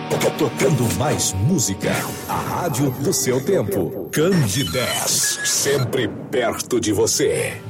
Tocando mais música. A rádio do seu tempo. Candidez. Sempre perto de você.